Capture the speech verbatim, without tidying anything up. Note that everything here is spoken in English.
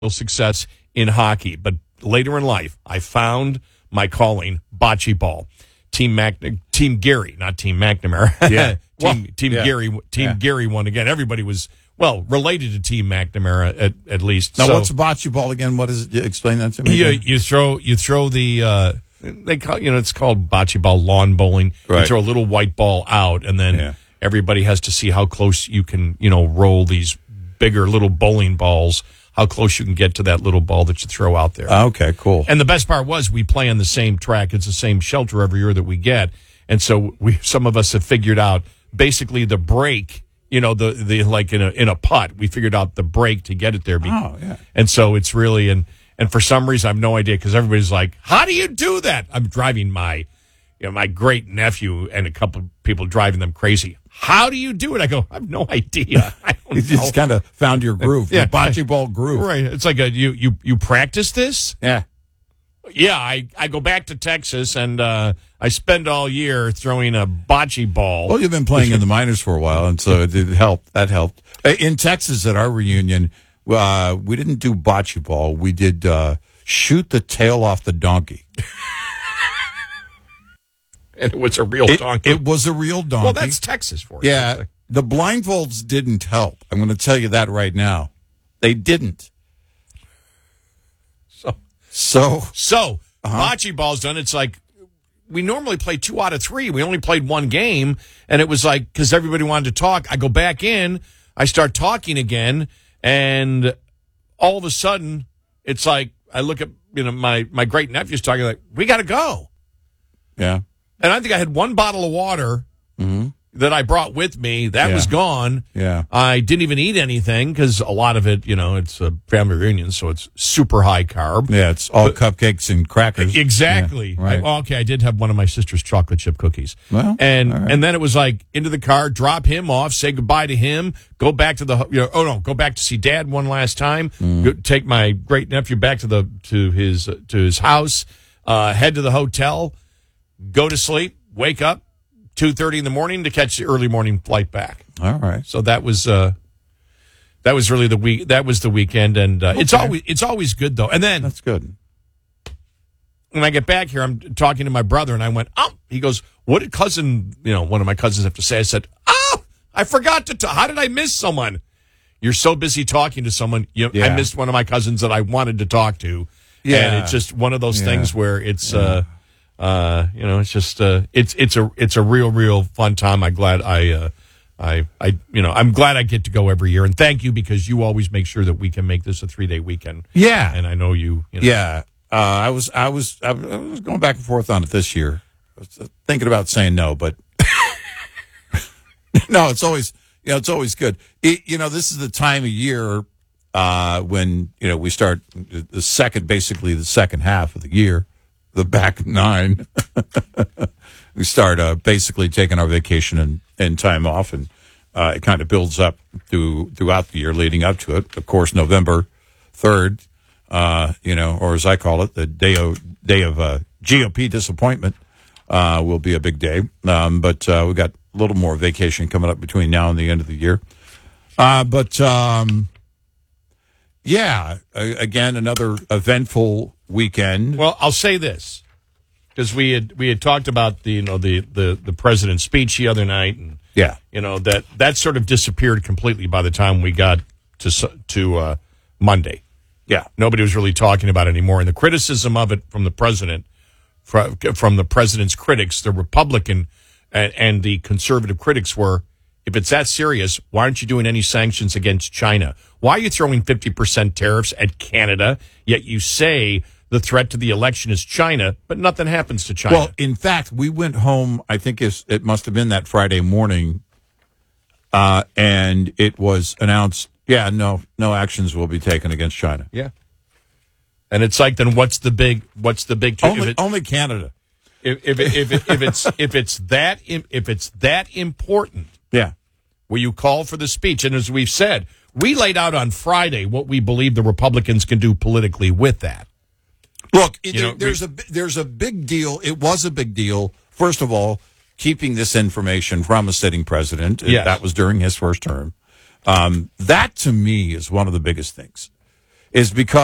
success in hockey, but later in life, I found my calling, bocce ball. Team Mac, Team Gary, not Team McNamara. Yeah. team well, Team yeah. Gary. Team Yeah. Gary won again. Everybody was well related to Team McNamara at, at least. Now, so, what's bocce ball again? What is it? Explain that to me. You, again. you throw you throw the uh, they call you know it's called bocce ball, lawn bowling. Right. You throw a little white ball out, and then Yeah. everybody has to see how close you can you know roll these bigger little bowling balls. How close you can get to that little ball that you throw out there. Okay, cool. And the best part was we play on the same track. It's the same shelter every year that we get. And so we, some of us have figured out basically the break, you know, the, the, like in a, in a putt, we figured out the break to get it there. Oh, yeah. And so it's really, and, and for some reason, I have no idea because everybody's like, how do you do that? I'm driving my, you know, my great nephew and a couple of people driving them crazy. How do you do it? I go, I have no idea. I don't You know. just kind of found your groove, Yeah. the bocce ball groove. Right. It's like a, you, you, you practice this? Yeah. Yeah, I, I go back to Texas and uh, I spend all year throwing a bocce ball. Well, you've been playing in the minors for a while, and so it helped. That helped. Uh, In Texas, at our reunion, uh, we didn't do bocce ball. We did uh, shoot the tail off the donkey. And it was a real It, donkey. it was a real donkey. well, that's Texas for you. yeah. The blindfolds didn't help. I'm going to tell you that right now. They didn't. So, So so bocce ball's done. It's like we normally play two out of three. We only played one game, and it was like because everybody wanted to talk. I go back in, I start talking again, and all of a sudden, it's like I look at you know my my great nephew's talking like we got to go. yeah. And I think I had one bottle of water that I brought with me. That Yeah. was gone. Yeah. I didn't even eat anything because a lot of it, you know, it's a family reunion, so it's super high carb. Yeah, it's all cupcakes and crackers. Exactly. Yeah, right. I- okay, I did have one of my sister's chocolate chip cookies. Well, and all right. and then it was like into the car, drop him off, say goodbye to him, go back to the ho- you know, oh no, go back to see Dad one last time, Mm. go, take my great nephew back to the to his uh, to his house, uh, head to the hotel, go to sleep, wake up two thirty in the morning to catch the early morning flight back. All right. So that was uh, that was really the week. That was the weekend, and uh, it's Okay. always it's always good though. And then That's good. when I get back here, I'm talking to my brother, and I went, "Oh," he goes, "What did cousin, you know, one of my cousins have to say?" I said, "Oh, I forgot to. T- How did I miss someone? You're so busy talking to someone. You, I Yeah. missed one of my cousins that I wanted to talk to. Yeah. and it's just one of those Yeah. things where it's, uh, uh, you know, it's just uh, it's it's a it's a real real fun time. I'm glad I. Uh, I, I, you know, I'm glad I get to go every year, and thank you because you always make sure that we can make this a three day weekend. Yeah. And I know you. you know, Yeah. Uh, I was, I was, I was going back and forth on it this year. I was thinking about saying no, but no, it's always, you know, it's always good. It, you know, this is the time of year uh, when, you know, we start the second, basically the second half of the year, the back nine. We start uh, basically taking our vacation and, and time off, and uh, it kind of builds up through, throughout the year leading up to it. Of course, November third, uh, you know, or as I call it, the day of, day of uh, G O P disappointment uh, will be a big day. Um, but uh, we got a little more vacation coming up between now and the end of the year. Uh, but, um, yeah, a- again, another eventful weekend. Well, I'll say this because we had we had talked about the you know the, the, the president's speech the other night, and Yeah. you know that that sort of disappeared completely by the time we got to Su- to uh, Monday. Yeah. Nobody was really talking about it anymore, and the criticism of it from the president, from, from the president's critics, the Republican and, and the conservative critics were, if it's that serious, why aren't you doing any sanctions against China? Why are you throwing fifty percent tariffs at Canada, yet you say the threat to the election is China, but nothing happens to China? Well, in fact, we went home, I think it's, it must have been that Friday morning, uh, and it was announced, yeah, no, no actions will be taken against China. yeah. And it's like, then what's the big, what's the big, if Only, it- only Canada. if, if, if, if, if it's, if it's that, im- if it's that important, Yeah. will you call for the speech? And as we've said, we laid out on Friday what we believe the Republicans can do politically with that. Look, You there- know, there's a there's a big deal. It was a big deal. First of all, keeping this information from a sitting president. Yes. That was during his first term. Um, that to me is one of the biggest things. is because